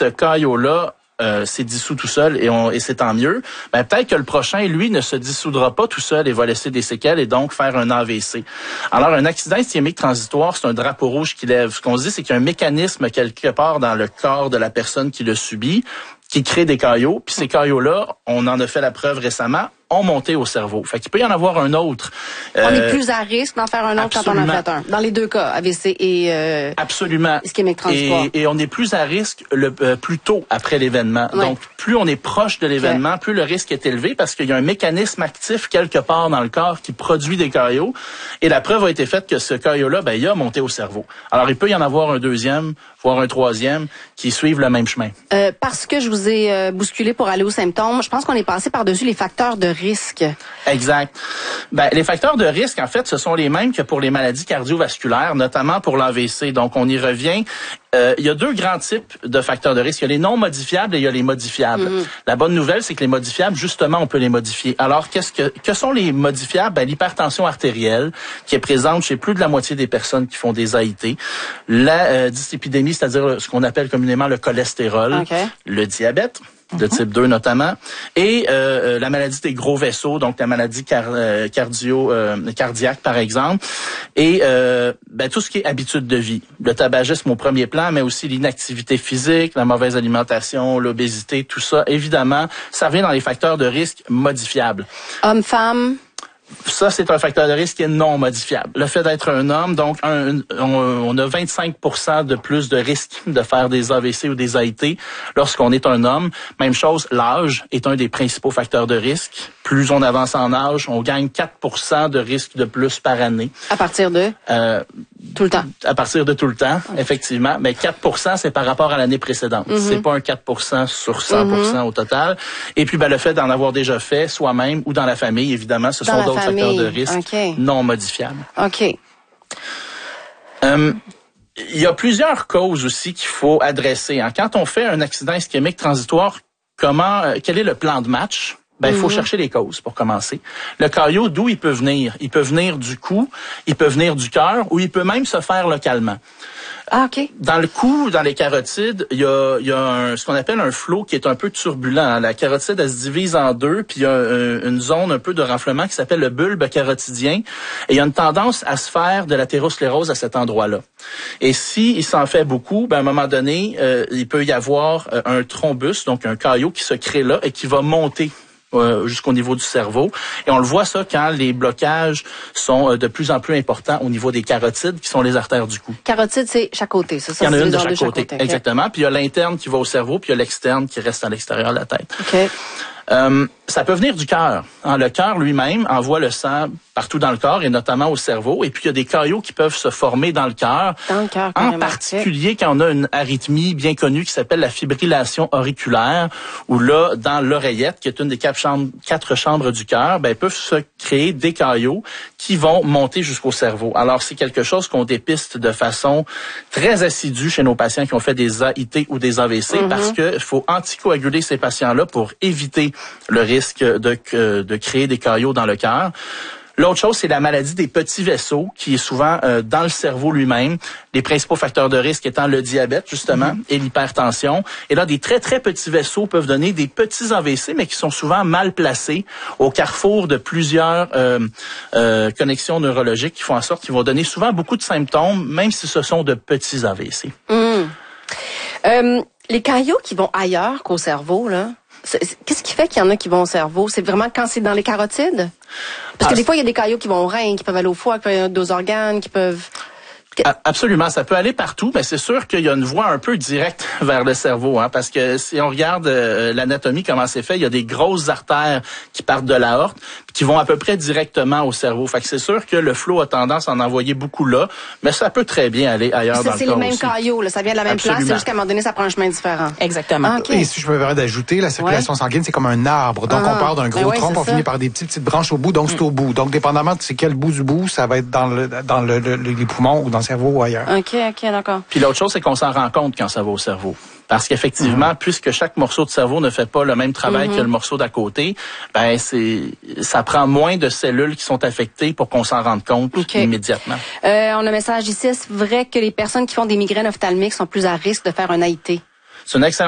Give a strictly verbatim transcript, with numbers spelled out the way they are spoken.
ce caillot-là Euh, s'est dissous tout seul et, on, et c'est tant mieux, ben, peut-être que le prochain, lui, ne se dissoudra pas tout seul et va laisser des séquelles et donc faire un A V C. Alors, un accident ischémique transitoire, c'est un drapeau rouge qui lève. Ce qu'on se dit, c'est qu'il y a un mécanisme quelque part dans le corps de la personne qui le subit, qui crée des caillots. Puis ces caillots-là, on en a fait la preuve récemment, ont monté au cerveau. Fait qu'il peut y en avoir un autre. On euh, est plus à risque d'en faire un autre absolument. Quand on en fait un. Dans les deux cas, A V C et euh, absolument. Ischémique transitoire. Et, et on est plus à risque le euh, plus tôt après l'événement. Ouais. Donc, plus on est proche de l'événement, okay. plus le risque est élevé parce qu'il y a un mécanisme actif quelque part dans le corps qui produit des caillots. Et la preuve a été faite que ce caillot-là, ben, il a monté au cerveau. Alors, il peut y en avoir un deuxième, voire un troisième, qui suivent le même chemin. Euh, parce que je vous ai euh, bousculé pour aller aux symptômes, je pense qu'on est passé par-dessus les facteurs de risque. Exact. Ben, les facteurs de risque, en fait, ce sont les mêmes que pour les maladies cardiovasculaires, notamment pour l'A V C. Donc, on y revient. Euh, il y a deux grands types de facteurs de risque. Il y a les non modifiables et il y a les modifiables. Mm-hmm. La bonne nouvelle, c'est que les modifiables, justement, on peut les modifier. Alors, qu'est-ce que, que sont les modifiables? Ben, l'hypertension artérielle, qui est présente chez plus de la moitié des personnes qui font des A I T. La euh, dyslipidémie, c'est-à-dire ce qu'on appelle communément le cholestérol. Okay. Le diabète. De type deux notamment, et euh, la maladie des gros vaisseaux, donc la maladie car, euh, cardio euh, cardiaque par exemple, et euh, ben, tout ce qui est habitude de vie, le tabagisme au premier plan, mais aussi l'inactivité physique, la mauvaise alimentation, l'obésité, tout ça, évidemment, ça revient dans les facteurs de risque modifiables. Hommes, femmes. Ça, c'est un facteur de risque qui est non modifiable. Le fait d'être un homme, donc, un, on, on a vingt-cinq pour cent de plus de risque de faire des A V C ou des A I T lorsqu'on est un homme. Même chose, l'âge est un des principaux facteurs de risque. Plus on avance en âge, on gagne quatre pour cent de risque de plus par année. À partir de? Euh, tout le temps. À partir de tout le temps, okay. Effectivement. Mais quatre pour cent, c'est par rapport à l'année précédente. Mm-hmm. C'est pas un quatre pour cent sur cent pour cent mm-hmm. au total. Et puis, ben, le fait d'en avoir déjà fait soi-même ou dans la famille, évidemment, ce dans sont d'autres famille. facteurs de risque okay. non modifiables. OK. Euh, il y a plusieurs causes aussi qu'il faut adresser. Hein. Quand on fait un accident ischémique transitoire, comment, euh, quel est le plan de match? Ben, il faut mm-hmm. chercher les causes pour commencer. Le caillot, d'où il peut venir? Il peut venir du cou, il peut venir du cœur ou il peut même se faire localement. Ah, OK. Dans le cou, dans les carotides, il y a, il y a un, ce qu'on appelle un flot qui est un peu turbulent. La carotide, elle se divise en deux, puis il y a un, une zone un peu de renflement qui s'appelle le bulbe carotidien. Et il y a une tendance à se faire de l'athérosclérose à cet endroit-là. Et si il s'en fait beaucoup, ben, à un moment donné, euh, il peut y avoir un thrombus, donc un caillot qui se crée là et qui va monter Euh, jusqu'au niveau du cerveau. Et on le voit ça quand les blocages sont euh, de plus en plus importants au niveau des carotides, qui sont les artères du cou. Carotide, c'est chaque côté, c'est ça? Il y en a une de chaque, de chaque côté, côté. Exactement. Okay. Puis il y a l'interne qui va au cerveau, puis il y a l'externe qui reste à l'extérieur de la tête. OK. Euh, ça peut venir du cœur. Hein, le cœur lui-même envoie le sang partout dans le corps et notamment au cerveau. Et puis, il y a des caillots qui peuvent se former dans le cœur. Dans le cœur, en particulier quand on a une arythmie bien connue qui s'appelle la fibrillation auriculaire, où là, dans l'oreillette, qui est une des quatre chambres, quatre chambres du cœur, ben, peuvent se créer des caillots qui vont monter jusqu'au cerveau. Alors, c'est quelque chose qu'on dépiste de façon très assidue chez nos patients qui ont fait des A I T ou des A V C, mm-hmm. parce que faut anticoaguler ces patients-là pour éviter le risque de, de créer des caillots dans le cœur. L'autre chose, c'est la maladie des petits vaisseaux, qui est souvent euh, dans le cerveau lui-même. Les principaux facteurs de risque étant le diabète, justement, mm-hmm. et l'hypertension. Et là, des très, très petits vaisseaux peuvent donner des petits A V C, mais qui sont souvent mal placés au carrefour de plusieurs euh, euh, connexions neurologiques qui font en sorte qu'ils vont donner souvent beaucoup de symptômes, même si ce sont de petits A V C. Mm. Euh, les caillots qui vont ailleurs qu'au cerveau, là, qu'est-ce qui fait qu'il y en a qui vont au cerveau? C'est vraiment quand c'est dans les carotides? Parce que ah, des fois, il y a des caillots qui vont au rein, qui peuvent aller au foie, qui peuvent aller aux organes, qui peuvent... Absolument, ça peut aller partout, mais c'est sûr qu'il y a une voie un peu directe vers le cerveau, hein, parce que si on regarde euh, l'anatomie, comment c'est fait, il y a des grosses artères qui partent de l'aorte, qui vont à peu près directement au cerveau. Fait que c'est sûr que le flot a tendance à en envoyer beaucoup là, mais ça peut très bien aller ailleurs ça, dans le corps aussi. C'est les mêmes caillots, là, ça vient de la même Absolument. place, c'est juste qu'à un moment donné, ça prend un chemin différent. Exactement. Ah, okay. Et si je me permets d'ajouter, la circulation ouais. sanguine, c'est comme un arbre. Donc, ah, on part d'un gros ben ouais, tronc, on ça. finit par des petites, petites branches au bout, donc mm. c'est au bout. Donc, dépendamment de c'est quel bout du bout, ça va être dans, le, dans le, le, les poumons ou dans le cerveau ou ailleurs. OK, OK, d'accord. Puis l'autre chose, c'est qu'on s'en rend compte quand ça va au cerveau. Parce qu'effectivement, mm-hmm. puisque chaque morceau de cerveau ne fait pas le même travail mm-hmm. que le morceau d'à côté, ben c'est ça prend moins de cellules qui sont affectées pour qu'on s'en rende compte okay. immédiatement. Euh, on a un message ici, est-ce vrai que les personnes qui font des migraines ophtalmiques sont plus à risque de faire un A I T? C'est une excellente